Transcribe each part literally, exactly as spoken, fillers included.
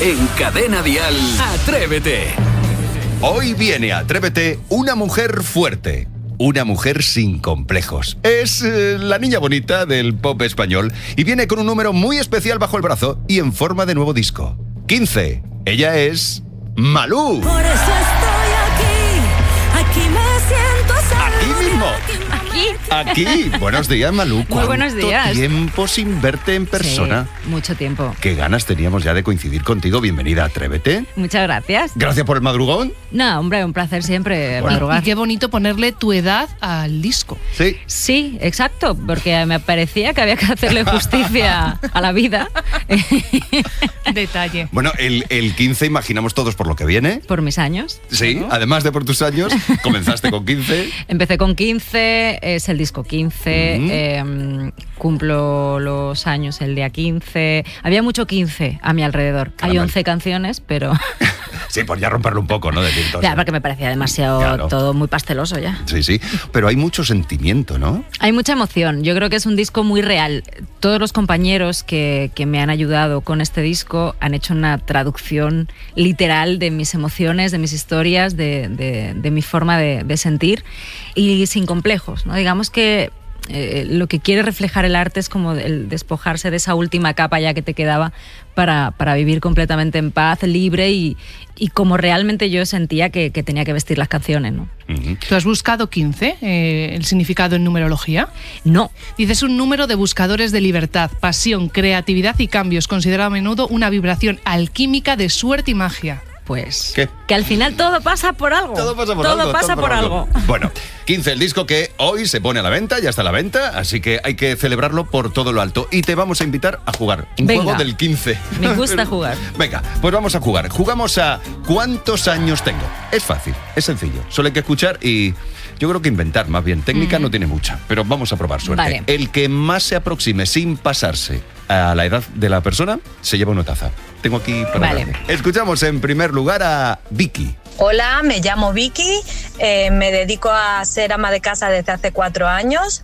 En Cadena Dial, Atrévete. Hoy viene a Atrévete una mujer fuerte. Una mujer sin complejos. Es eh, la niña bonita del pop español y viene con un número muy especial bajo el brazo y en forma de nuevo disco. quince. Ella es Malú. Por eso estoy aquí, aquí me siento a salvo. Aquí mismo. Aquí. Aquí. Buenos días, Malú. Muy buenos días. ¿Cuánto tiempo sin verte en persona? Sí, mucho tiempo. Qué ganas teníamos ya de coincidir contigo. Bienvenida a Atrévete. Muchas gracias. Gracias por el madrugón. No, hombre, un placer siempre Bueno. madrugar. Y qué bonito ponerle tu edad al disco. Sí. Sí, exacto, porque me parecía que había que hacerle justicia a la vida. Detalle. Bueno, el, el quince imaginamos todos por lo que viene. Por mis años. Sí, ¿no? además de por tus años, comenzaste con quince. Empecé con quince, es el disco quince, Mm. eh, cumplo los años el día quince. Había mucho quince a mi alrededor. Hay Caramba. once canciones, pero Sí, por ya romperlo un poco, ¿no? Decir todo. ya, porque me parecía demasiado Claro. todo muy pasteloso ya. Sí, sí, pero hay mucho sentimiento, ¿no? Hay mucha emoción, yo creo que es un disco muy real. Todos los compañeros que, que me han ayudado con este disco han hecho una traducción literal de mis emociones, de mis historias, de, de, de mi forma de, de sentir y sin complejos, ¿no? Digamos que eh, lo que quiere reflejar el arte es como el despojarse de esa última capa ya que te quedaba para, para vivir completamente en paz, libre y, y como realmente yo sentía que, que tenía que vestir las canciones, ¿no? Ujú. ¿Tú has buscado quince, eh, el significado en numerología? No. Dices un número de buscadores de libertad, pasión, creatividad y cambios, considerado a menudo una vibración alquímica de suerte y magia. Pues ¿Qué? que al final todo pasa por algo. Todo pasa por Todo algo. pasa por algo. Bueno, quince, el disco que hoy se pone a la venta, ya está a la venta, así que hay que celebrarlo por todo lo alto. Y te vamos a invitar a jugar. Un Venga. juego del quince. Me gusta jugar. Venga, pues vamos a jugar. Jugamos a ¿cuántos años tengo? Es fácil, es sencillo. Solo hay que escuchar y yo creo que inventar, más bien. Técnica no tiene mucha, pero vamos a probar suerte. Vale. El que más se aproxime sin pasarse a la edad de la persona se lleva una taza. Tengo aquí para Vale. darle. Escuchamos en primer lugar a Vicky. Hola, me llamo Vicky, eh, me dedico a ser ama de casa desde hace cuatro años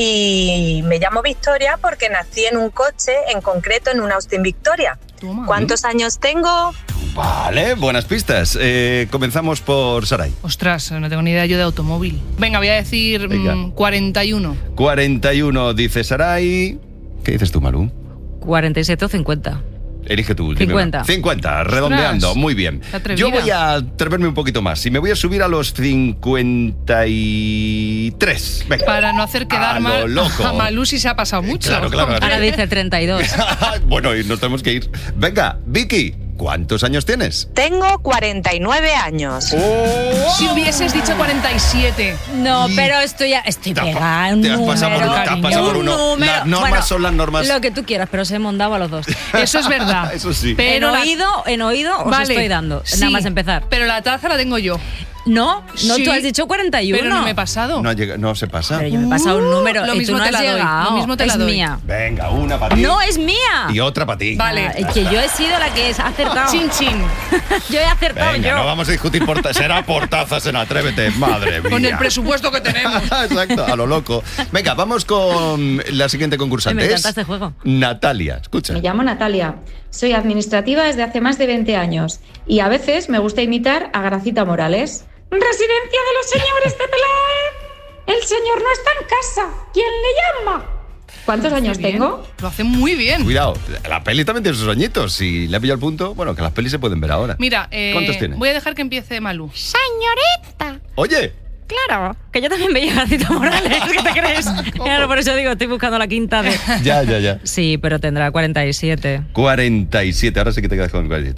y me llamo Victoria porque nací en un coche, en concreto en un Austin Victoria. Toma. ¿Cuántos años tengo? Vale, buenas pistas. Eh, comenzamos por Saray. Ostras, no tengo ni idea yo de automóvil. Venga, voy a decir Venga. mm, cuarenta y uno. cuarenta y uno dice Saray. ¿Qué dices tú, Malú? cuarenta y siete o cincuenta. Elige tú. dime cincuenta. una. cincuenta, redondeando. Ostras, Muy bien. qué atrevida. Yo voy a atreverme un poquito más. Y me voy a subir a los cincuenta y tres. Venga. Para no hacer quedar A lo mal loco. a Malú si se ha pasado mucho. Claro, claro. Ahora dice treinta y dos. Bueno, y nos tenemos que ir. Venga, Vicky, ¿cuántos años tienes? Tengo cuarenta y nueve años. Si hubieses dicho cuarenta y siete. No, Y- pero estoy ya estoy Te has pa- pegada. Un te has pasado por- número, te has cariño, pasado por un uno. número. Las normas Bueno, son las normas. Lo que tú quieras, pero os he mondado a los dos. Eso es verdad. Eso sí. Pero en la- oído, en oído os Vale, estoy dando. sí, Nada más empezar. Pero la taza la tengo yo. No, no, Sí, tú has dicho cuarenta y uno. Pero no me he pasado. No, llega- no se pasa. Pero yo me he pasado un número lo y mismo tú no te has la doy, llegado. lo mismo te la es doy. mía. Venga, una para ti. No, es mía. Y otra para ti. Vale. Ah, es que yo he sido la que ha acertado. Chin, chin. Yo he acertado Venga, yo. no vamos a discutir por ta- será por tazas en Atrévete, madre mía. Con el presupuesto que tenemos. Exacto, a lo loco. Venga, vamos con la siguiente concursante. Me encanta Es este juego. Natalia, escucha. Me llamo Natalia, soy administrativa desde hace más de veinte años y a veces me gusta imitar a Gracita Morales. Residencia de los señores de Peláez. El señor no está en casa. ¿Quién le llama? ¿Cuántos años Bien. tengo? Lo hace muy bien. Cuidado, la peli también tiene sus añitos. Si le ha pillado el punto, bueno, que las pelis se pueden ver ahora. Mira, eh, ¿Cuántos tiene? voy a dejar que empiece Malú. Señorita. Oye, Claro, que yo también veía a Gracita Morales. ¿Qué te crees? Claro, por eso digo, estoy buscando la quinta de... ya, ya, ya. Sí, pero tendrá cuarenta y siete. cuarenta y siete, ahora sí que te quedas con cuarenta y siete.